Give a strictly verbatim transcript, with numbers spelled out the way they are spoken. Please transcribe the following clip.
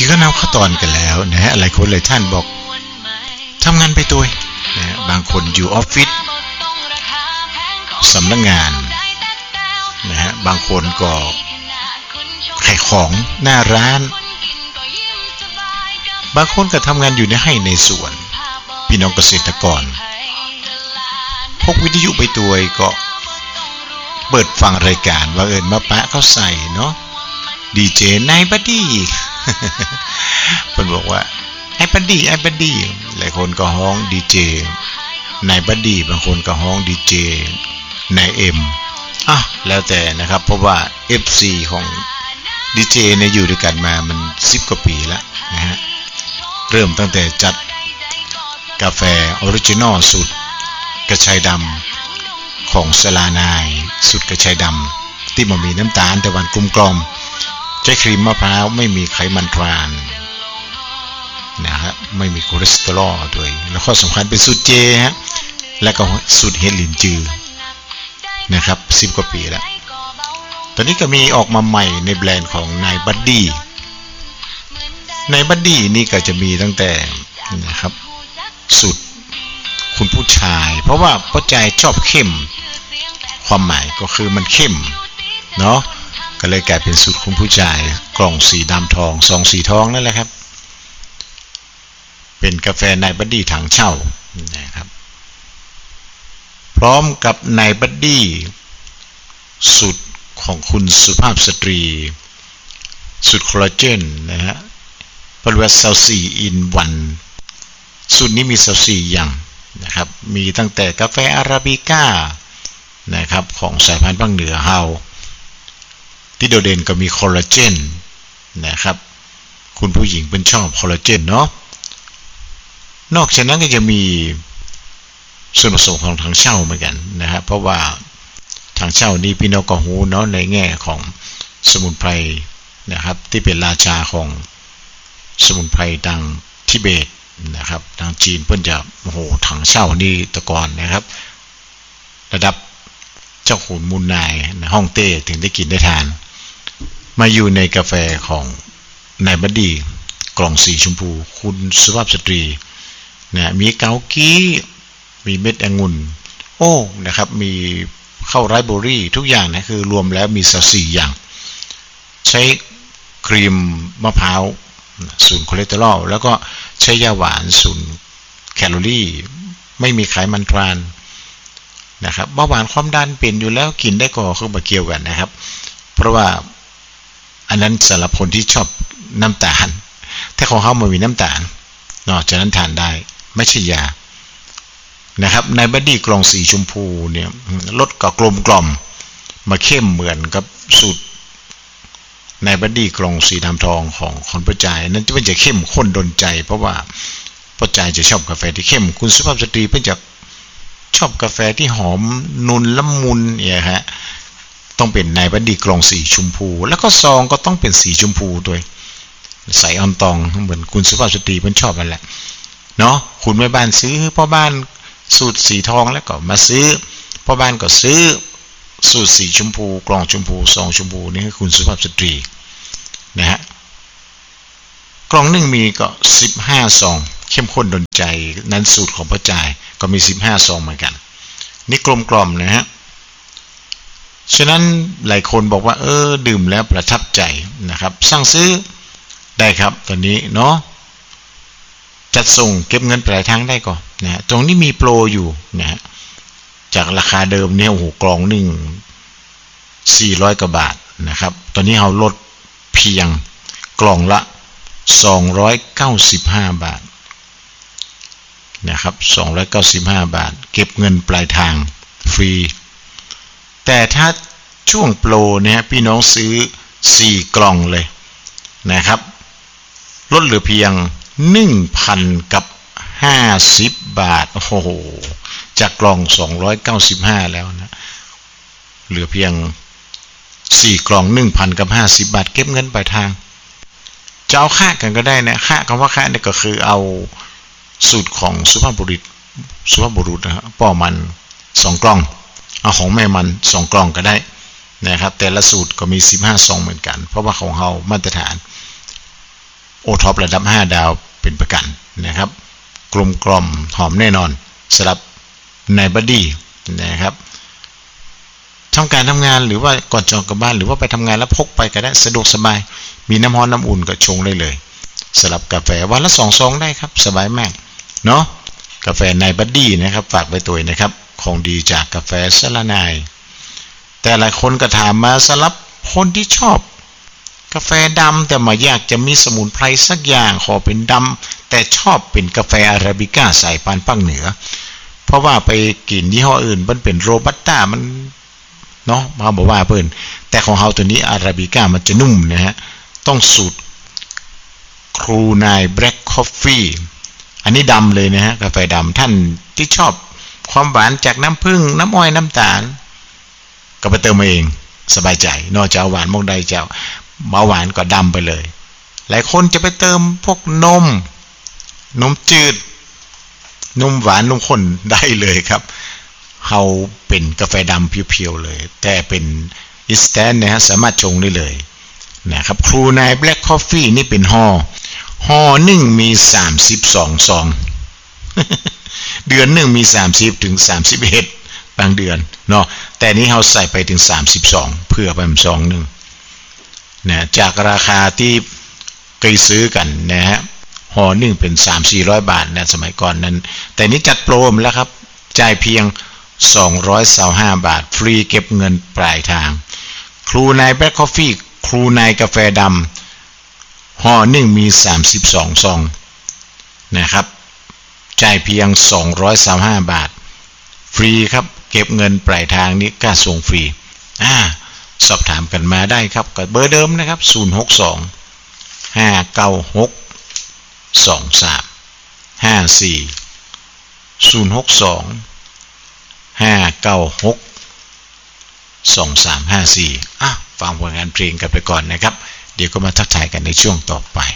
กี่ก็นับขั้นตอนกันแล้วนะฮะหลายคนหลายท่านบอกทำงานไปตัวนะบางคนอยู่ออฟฟิศสำนักงานนะฮะบางคนก็ขายของหน้าร้านบางคนก็ทำงานอยู่ในไร่ในสวนพี่น้องเกษตรกรพกวิทยุไปตัวก็เปิดฟังรายการว่าเอิญมาปะเขาใส่เนาะดีเจนายบัดดี้เพิ่นบอกว่าไอ้บัดดี้ไอ้บัดดี้หลายคนก็ฮ้องดีเจนายบัดดี้บางคนก็ฮ้องดีเจนายเอ็มอ่ะแล้วแต่นะครับเพราะว่า เอฟ ซี ของดีเจเนี่ยอยู่ด้วยกันมามันสิบกว่าปีแล้วนะฮะเริ่มตั้งแต่จัดกาแฟออริจินอลสูตรกระชายดำของสลานายสูตรกระชายดำที่มันมีน้ำตาลแต่หวานกลมกล่อมใช้ครีมมะพร้าวไม่มีไขมันทรานนะฮะไม่มีคอเลสเตอรอลด้วยแล้วข้อสำคัญเป็นสูตรเจฮะและก็สูตรเห็ดหลินจือนะครับสิบกว่าปีแล้วตอนนี้ก็มีออกมาใหม่ในแบรนด์ของนายบัดดี้นายบัดดี้นี่ก็จะมีตั้งแต่นะครับสูตรคุณผู้ชายเพราะว่าผู้ชายชอบเข้มความหมายก็คือมันเข้มเนาะก็เลยกลายเป็นสูตรคุณผู้ชายกล่องสีดำทองซองสีทองนั่นแหละครับเป็นกาแฟนายบัดดี้ถังเช่านะครับพร้อมกับนายบัดดี้สูตรของคุณสุภาพสตรีสูตรคอลลาเจนนะฮะปริวัติสี่ in วันสูตรนี้มีสี่อย่างนะครับมีตั้งแต่กาแฟอาราบิก้านะครับของสายพันธุ์ภาคเหนือเฮาที่โดดเด่นก็มีคอลลาเจนนะครับคุณผู้หญิงเป็นชอบคอลลาเจนเนาะนอกจากนั้นก็จะมีส่วนผสมของถังเช่าเหมือนกันนะครับเพราะว่าถังเช่านี้พี่น้องก็ฮู้เนาะในแง่ของสมุนไพรนะครับที่เป็นราชาของสมุนไพรดังทิเบตนะครับทางจีนเพิ่นจะโอ้โหถังเช่านี่ตะกอนนะครับระดับเจ้าขุนมูลนายในฮ่องเต้ถึงได้กินได้ทานมาอยู่ในกาแฟของนายบัดดี้กล่องสีชมพูคุณสุภาพสตรีนะมีเกากี้มีเม็ดองุ่นโอ้นะครับมีข้าวไรซ์เบอร์รี่ทุกอย่างนะคือรวมแล้วมีสี่อย่างใช้ครีมมะพร้าวศูนย์คอเลสเตอรอลแล้วก็ใช้ยาหวานศูนย์แคลอรี่ไม่มีไขมันทรานนะครับเบาหวานความดันเป็นอยู่แล้วกินได้ก็คือบ่เกี่ยวกันนะครับเพราะว่าอันนั้นสำหรับคนที่ชอบน้ำตาลถ้าของเขามันมีน้ำตาลเนาะฉะนั้นทานได้ไม่ใช่ยานะครับในบัดดี้กล่องสีชมพูเนี่ยรสก็กลมกล่อมมาเข้มเหมือนกับสูตรในบัดดี้กล่องสีดำทองของคนผู้ชายนั้นจะเป็นจะเข้มข้นดนใจเพราะว่าผู้ชายจะชอบกาแฟที่เข้มคุณสุภาพสตรีเพิ่นจะชอบกาแฟที่หอมนุ่นละมุนเนี่ยฮะต้องเป็นในบัดดี้กล่องสีชมพูแล้วก็ซองก็ต้องเป็นสีชมพูด้วยใสอ่อนตองเหมือนคุณสุภาพสตรีเพิ่นชอบนั่นแหละเนาะคุณแม่บ้านซื้อพ่อบ้านสูตรสีทองแล้วก็มาซื้อพ่อบ้านก็ซื้อสูตรสีชมพูกล่องชมพูซองชมพูนี่คือคุณสุภาพสตรีนะฮะกล่องหนึ่งมีก็สิบห้าซองเข้มข้นดนใจนั้นสูตรของพ่อจ่ายก็มีสิบห้าซองเหมือนกันนี่กลมกล่อมนะฮะฉะนั้นหลายคนบอกว่าเออดื่มแล้วประทับใจนะครับสั่งซื้อได้ครับตอนนี้เนาะจัดส่งเก็บเงินปลายทางได้ก่อนนะตรงนี้มีโปรอยู่นะฮะจากราคาเดิมเนี่ยโอ้โหกล่องหนึ่งสี่ร้อยกว่าบาทนะครับตอนนี้เราลดเพียงกล่องละสองร้อยเก้าสิบห้าบาทนะครับสองร้อยเก้าสิบห้าบาทเก็บเงินปลายทางฟรีแต่ถ้าช่วงโปรเนี่ยพี่น้องซื้อสี่กล่องเลยนะครับลดเหลือเพียง หนึ่งพัน กับห้าสิบบาทโอ้โหจากกล่องสองร้อยเก้าสิบห้าแล้วนะเหลือเพียงสี่กล่อง หนึ่งพัน กับห้าสิบบาทเก็บเงินปลายทางจะเอาค่ากันก็ได้นะค่าคำว่าค่าเนี่ยก็คือเอาสูตรของสุภาพบุรุษสุภาพบุรุษนะฮะป้อมันสองกล่องเอาของแม่มันสองกล่องก็ได้นะครับแต่ละสูตรก็มีสิบห้าซองเหมือนกันเพราะว่าของเฮามาตรฐานโอท็อประดับห้าดาวเป็นประกันนะครับกลมกล่อมหอมแน่นอนสำหรับในบัดดี้นะครับทำการทำงานหรือว่าก่อนจองกลับบ้านหรือว่าไปทำงานแล้วพกไปก็ได้สะดวกสบายมีน้ำร้อนน้ำอุ่นก็ชงได้เลยสำหรับกาแฟวันละสองซองได้ครับสบายมากเนาะกาแฟในบัดดี้นะครับฝากไว้ตัวนะครับของดีจากกาแฟสละนายแต่หลายคนก็ถามมาสำหรับคนที่ชอบกาแฟดำแต่มาอยากจะมีสมุนไพรสักอย่างขอเป็นดำแต่ชอบเป็นกาแฟอาราบิก้าสายพันธุ์ภาคเหนือเพราะว่าไปกินยี่ห้ออื่นมันเป็นโรบัสต้ามันเนาะเขาบอกว่าเพิ่นแต่ของเฮาตัวนี้อาราบิก้ามันจะนุ่มนะฮะต้องสูตรครูนายแบล็คคอฟฟี่อันนี้ดำเลยนะฮะกาแฟดำท่านที่ชอบความหวานจากน้ำผึ้งน้ำอ้อยน้ำตาลก็ไปเติมมาเองสบายใจนอกจากหวานมองใดเจ้าเบาหวานก็ดำไปเลยหลายคนจะไปเติมพวกนมนมจืดนมหวานนมข้นได้เลยครับเฮาเป็นกาแฟดำเพียวๆเลยแต่เป็นอินสแตนต์นะฮะสามารถชงได้เลยนะครับครูนายแบล็คคอฟฟี่นี่เป็นห่อห่อหนึ่งมีสามสิบสองซอง เดือนหนึ่งมีสามสิบถึงสามสิบเอ็ดบางเดือนเนาะแต่นี้เฮาใส่ไปถึงสามสิบสองเพื่อไปซองนึงนะจากราคาที่เคยซื้อกันนะฮะห่อหนึ่งเป็น สามถึงสี่ร้อย บาทนะสมัยก่อนนั้นแต่นี้จัดโปรมแล้วครับจ่ายเพียงสองร้อยยี่สิบห้าบาทฟรีเก็บเงินปลายทางครูนายแบล็คคอฟฟี่ครูนายกาแฟดำห่อหนึ่งมีสามสิบสองซองนะครับจ่ายเพียงสองร้อยยี่สิบห้าบาทฟรีครับเก็บเงินปลายทางนี้ค่าส่งฟรีอ่าสอบถามกันมาได้ครับกับเบอร์เดิมนะครับศูนย์ หก สอง ห้า เก้า หก สอง สาม ห้า สี่ ศูนย์ หก สอง ห้า เก้า หก สอง สาม ห้า สี่อ่ะฟังผลงานเพลงกันไปก่อนนะครับเดี๋ยวก็มาทักทายกันในช่วงต่อไป